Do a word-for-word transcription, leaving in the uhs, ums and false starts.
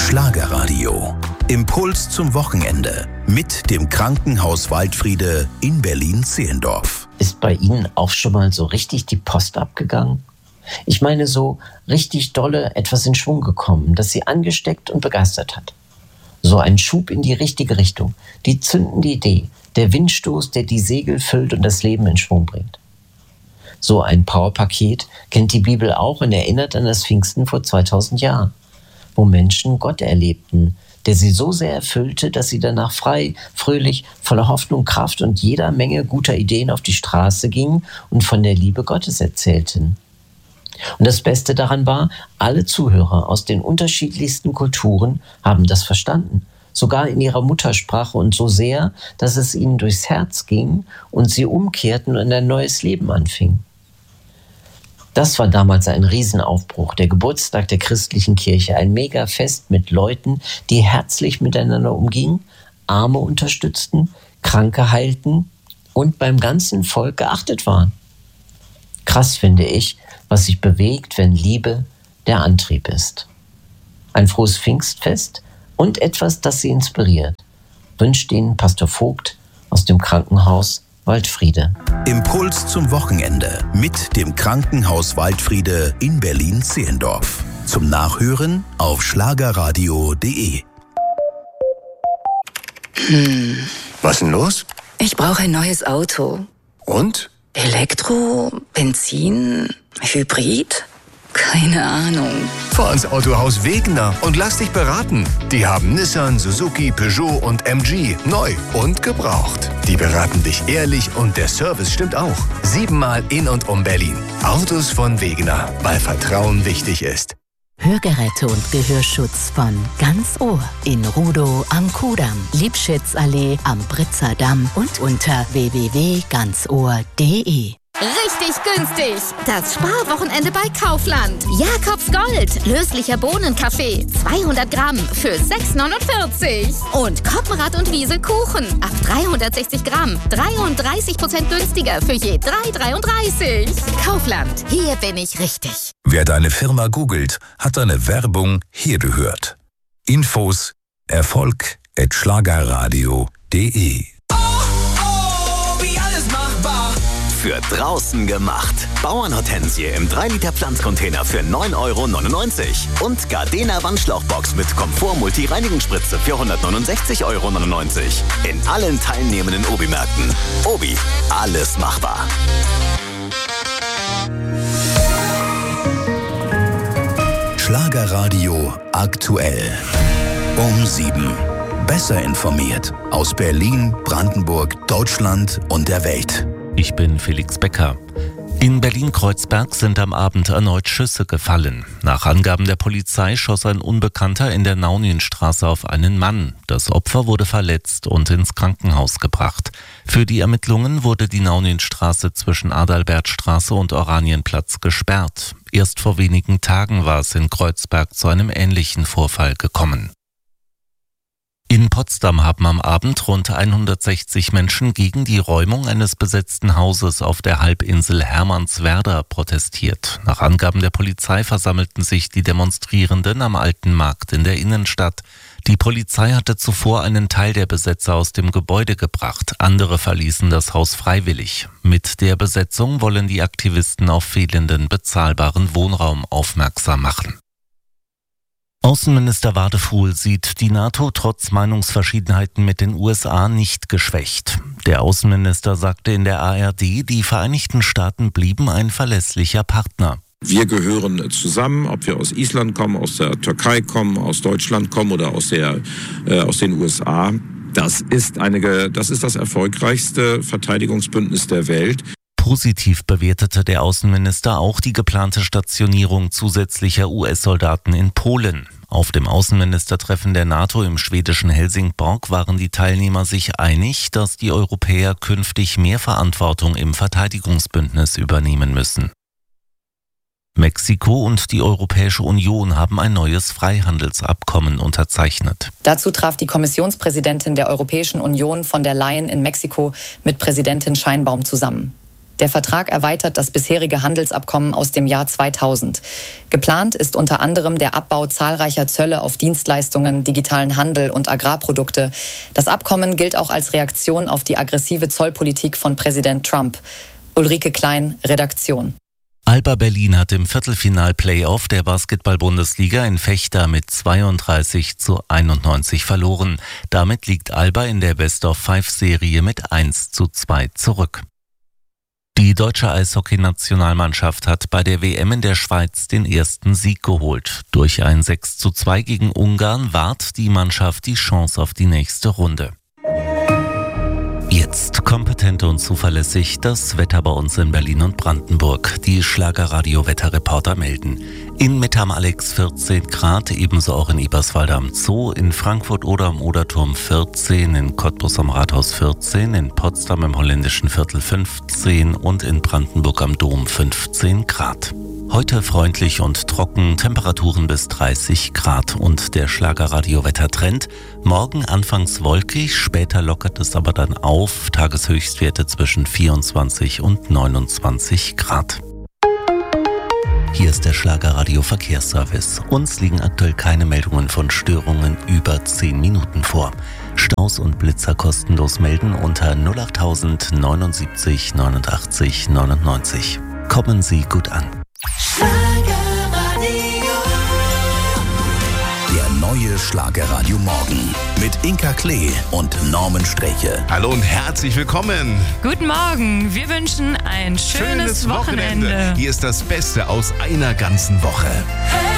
Schlagerradio. Impuls zum Wochenende mit dem Krankenhaus Waldfriede in Berlin-Zehlendorf. Ist bei Ihnen auch schon mal so richtig die Post abgegangen? Ich meine so richtig dolle etwas in Schwung gekommen, das Sie angesteckt und begeistert hat. So ein Schub in die richtige Richtung, die zündende Idee, der Windstoß, der die Segel füllt und das Leben in Schwung bringt. So ein Powerpaket kennt die Bibel auch und erinnert an das Pfingsten vor zweitausend Jahren, wo Menschen Gott erlebten, der sie so sehr erfüllte, dass sie danach frei, fröhlich, voller Hoffnung, Kraft und jeder Menge guter Ideen auf die Straße gingen und von der Liebe Gottes erzählten. Und das Beste daran war, alle Zuhörer aus den unterschiedlichsten Kulturen haben das verstanden, sogar in ihrer Muttersprache und so sehr, dass es ihnen durchs Herz ging und sie umkehrten und ein neues Leben anfingen. Das war damals ein Riesenaufbruch, der Geburtstag der christlichen Kirche, ein Megafest mit Leuten, die herzlich miteinander umgingen, Arme unterstützten, Kranke heilten und beim ganzen Volk geachtet waren. Krass finde ich, was sich bewegt, wenn Liebe der Antrieb ist. Ein frohes Pfingstfest und etwas, das Sie inspiriert, wünscht Ihnen Pastor Vogt aus dem Krankenhaus Waldfriede. Impuls zum Wochenende mit dem Krankenhaus Waldfriede in Berlin-Zehlendorf. Zum Nachhören auf schlagerradio punkt de. Hm. Was denn los? Ich brauche ein neues Auto. Und? Elektro, Benzin, Hybrid? Keine Ahnung. Fahr ins Autohaus Wegener und lass dich beraten. Die haben Nissan, Suzuki, Peugeot und M G neu und gebraucht. Die beraten dich ehrlich und der Service stimmt auch. Siebenmal in und um Berlin. Autos von Wegener, weil Vertrauen wichtig ist. Hörgeräte und Gehörschutz von Ganz Ohr in Rudow am Kudamm, Liebschitzallee am Britzer Damm und unter w w w punkt ganz ohr punkt de. Richtig günstig. Das Sparwochenende bei Kaufland. Jakobs Gold. Löslicher Bohnenkaffee. zweihundert Gramm für sechs neunundvierzig. Und Koppenrad und Wiese Kuchen. Ab dreihundertsechzig Gramm. dreiunddreißig Prozent günstiger für je drei dreiunddreißig. Kaufland. Hier bin ich richtig. Wer deine Firma googelt, hat deine Werbung hier gehört. Infos erfolg at schlagerradio punkt de. Für draußen gemacht. Bauernhortensie im drei Liter Pflanzcontainer für neun Euro neunundneunzig. Und Gardena Wandschlauchbox mit Komfort-Multi-Reinigungsspritze für hundertneunundsechzig Euro neunundneunzig. In allen teilnehmenden Obi-Märkten. Obi, alles machbar. Schlagerradio aktuell. Um sieben. Besser informiert aus Berlin, Brandenburg, Deutschland und der Welt. Ich bin Felix Becker. In Berlin-Kreuzberg sind am Abend erneut Schüsse gefallen. Nach Angaben der Polizei schoss ein Unbekannter in der Naunienstraße auf einen Mann. Das Opfer wurde verletzt und ins Krankenhaus gebracht. Für die Ermittlungen wurde die Naunienstraße zwischen Adalbertstraße und Oranienplatz gesperrt. Erst vor wenigen Tagen war es in Kreuzberg zu einem ähnlichen Vorfall gekommen. In Potsdam haben am Abend rund hundertsechzig Menschen gegen die Räumung eines besetzten Hauses auf der Halbinsel Hermannswerder protestiert. Nach Angaben der Polizei versammelten sich die Demonstrierenden am Alten Markt in der Innenstadt. Die Polizei hatte zuvor einen Teil der Besetzer aus dem Gebäude gebracht. Andere verließen das Haus freiwillig. Mit der Besetzung wollen die Aktivisten auf fehlenden bezahlbaren Wohnraum aufmerksam machen. Außenminister Wadefuhl sieht die NATO trotz Meinungsverschiedenheiten mit den U S A nicht geschwächt. Der Außenminister sagte in der A R D, die Vereinigten Staaten blieben ein verlässlicher Partner. Wir gehören zusammen, ob wir aus Island kommen, aus der Türkei kommen, aus Deutschland kommen oder aus, der, äh, aus den U S A. Das ist, eine, das ist das erfolgreichste Verteidigungsbündnis der Welt. Positiv bewertete der Außenminister auch die geplante Stationierung zusätzlicher U S-Soldaten in Polen. Auf dem Außenministertreffen der NATO im schwedischen Helsingborg waren die Teilnehmer sich einig, dass die Europäer künftig mehr Verantwortung im Verteidigungsbündnis übernehmen müssen. Mexiko und die Europäische Union haben ein neues Freihandelsabkommen unterzeichnet. Dazu traf die Kommissionspräsidentin der Europäischen Union von der Leyen in Mexiko mit Präsidentin Sheinbaum zusammen. Der Vertrag erweitert das bisherige Handelsabkommen aus dem Jahr zweitausend. Geplant ist unter anderem der Abbau zahlreicher Zölle auf Dienstleistungen, digitalen Handel und Agrarprodukte. Das Abkommen gilt auch als Reaktion auf die aggressive Zollpolitik von Präsident Trump. Ulrike Klein, Redaktion. Alba Berlin hat im Viertelfinal-Playoff der Basketball-Bundesliga in Vechta mit zweiunddreißig zu einundneunzig verloren. Damit liegt Alba in der Best-of-Five-Serie mit eins zu zwei zurück. Die deutsche Eishockey-Nationalmannschaft hat bei der W M in der Schweiz den ersten Sieg geholt. Durch ein sechs zu zwei gegen Ungarn wahrt die Mannschaft die Chance auf die nächste Runde. Jetzt kompetent und zuverlässig das Wetter bei uns in Berlin und Brandenburg. Die Schlagerradio-Wetterreporter melden. In Mitte am Alex vierzehn Grad, ebenso auch in Eberswalde am Zoo, in Frankfurt oder am Oderturm vierzehn, in Cottbus am Rathaus vierzehn, in Potsdam im Holländischen Viertel fünfzehn und in Brandenburg am Dom fünfzehn Grad. Heute freundlich und trocken, Temperaturen bis dreißig Grad und der Schlagerradio-Wettertrend. Morgen anfangs wolkig, später lockert es aber dann auf, Tageshöchstwerte zwischen vierundzwanzig und neunundzwanzig Grad. Hier ist der Schlagerradio-Verkehrsservice. Uns liegen aktuell keine Meldungen von Störungen über zehn Minuten vor. Staus und Blitzer kostenlos melden unter null achttausend neunundsiebzig neunundachtzig neunundneunzig. Kommen Sie gut an. Der neue Schlagerradio Morgen mit Inka Klee und Norman Sträche. Hallo und herzlich willkommen. Guten Morgen, wir wünschen ein schönes, schönes Wochenende. Wochenende. Hier ist das Beste aus einer ganzen Woche. Hey.